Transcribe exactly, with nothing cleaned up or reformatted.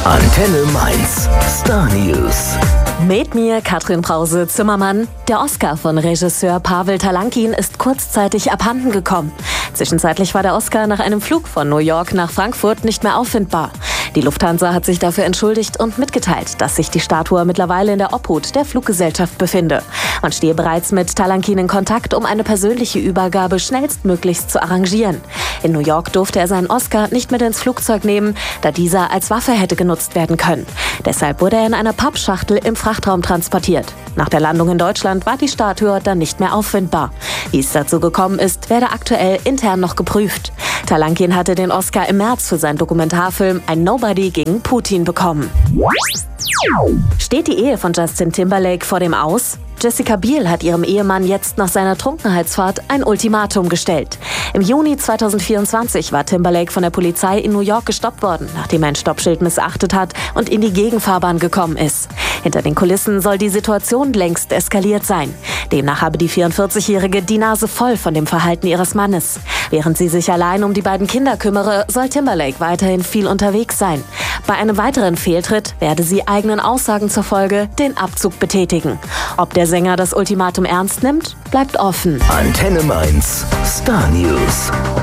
Antenne Mainz. Star News. Mit mir Katrin Brause-Zimmermann. Der Oscar von Regisseur Pavel Talankin ist kurzzeitig abhanden gekommen. Zwischenzeitlich war der Oscar nach einem Flug von New York nach Frankfurt nicht mehr auffindbar. Die Lufthansa hat sich dafür entschuldigt und mitgeteilt, dass sich die Statue mittlerweile in der Obhut der Fluggesellschaft befinde. Man stehe bereits mit Talankin in Kontakt, um eine persönliche Übergabe schnellstmöglichst zu arrangieren. In New York durfte er seinen Oscar nicht mit ins Flugzeug nehmen, da dieser als Waffe hätte genutzt werden können. Deshalb wurde er in einer Pappschachtel im Frachtraum transportiert. Nach der Landung in Deutschland war die Statue dann nicht mehr auffindbar. Wie es dazu gekommen ist, werde aktuell intern noch geprüft. Talankin hatte den Oscar im März für seinen Dokumentarfilm Ein Nobody gegen Putin bekommen. Steht die Ehe von Justin Timberlake vor dem Aus? Jessica Biel hat ihrem Ehemann jetzt nach seiner Trunkenheitsfahrt ein Ultimatum gestellt. Im Juni zweitausendvierundzwanzig war Timberlake von der Polizei in New York gestoppt worden, nachdem er ein Stoppschild missachtet hat und in die Gegenfahrbahn gekommen ist. Hinter den Kulissen soll die Situation längst eskaliert sein. Demnach habe die vierundvierzigjährige die Nase voll von dem Verhalten ihres Mannes. Während sie sich allein um die beiden Kinder kümmere, soll Timberlake weiterhin viel unterwegs sein. Bei einem weiteren Fehltritt werde sie eigenen Aussagen zufolge den Abzug betätigen. Ob der Sänger das Ultimatum ernst nimmt, bleibt offen. Antenne Mainz. Star News.